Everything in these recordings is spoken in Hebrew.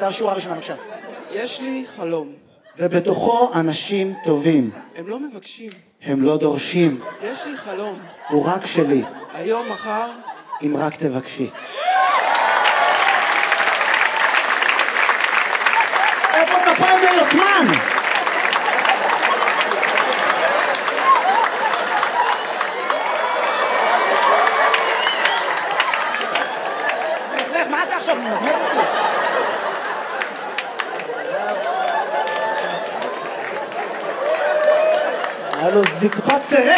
אתה השורה הראשונה, בבקשה. יש לי חלום. ובתוכו אנשים טובים. הם לא מבקשים. הם לא דורשים. יש לי חלום. הוא רק שלי. היום, מחר. אם רק תבקשי. איפה כפיים ליוטמן? מה אתה עכשיו מזמין אותי? היה לו זקפת צרה.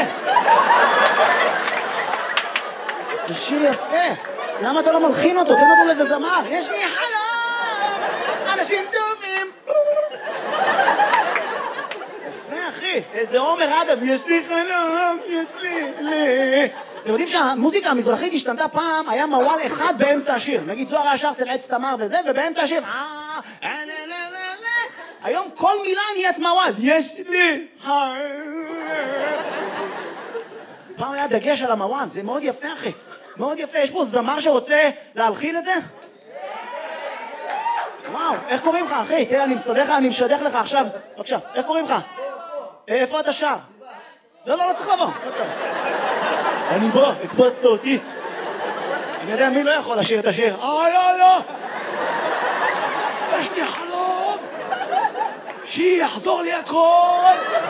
זה שיר יפה. למה אתה לא מלחין אותו? תן אותו לאיזה זמר. יש לי חלום, אנשים טובים. יפה אחי, איזה עומר אדם. יש לי חלום, יש לי. אתם יודעים שהמוזיקה המזרחית השתנתה פעם, היה מוואל אחד באמצע השיר. נגיד זוהר היה שר אצל עץ תמר וזה, ובאמצע השיר היום כל מילה נהיית מוואל. יש לי פעם היה דגש על המוואל, זה מאוד יפה אחי, מאוד יפה. יש פה זמר שרוצה להלחין את זה? וואו, איך קוראים לך אחי? תראה, אני משדך לך עכשיו. בבקשה, איך קוראים לך? איפה אתה שר? לא צריך לבוא. אני בא, הקפצת אותי. אני יודע מי לא יכול לשיר את השיר. לא. יש לי חלום שיחזור לי הכל.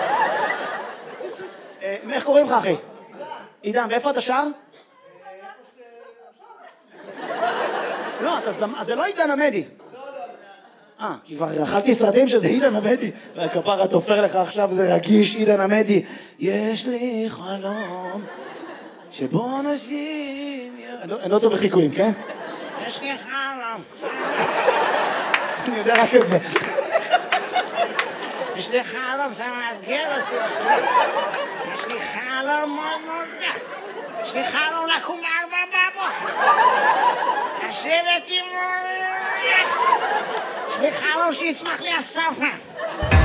איך קוראים לך אחי? עידן, ואיפה אתה שר? לא, זה לא עידן עמדי. כי כבר אכלתי סרטים שזה עידן עמדי. והכפרה תופר לך עכשיו, זה רגיש, עידן עמדי. יש לי חלום שבו אנשים... אני לא טוב בחיקויים, כן? יש לי חלום. אני יודע רק את זה. יש לי חלום, זה מאתגר אותי. יש לי חלום מאוד מאוד. יש לי חלום לקום ב4 לשבת עם... יש לי חלום שיצמח לי הסופה.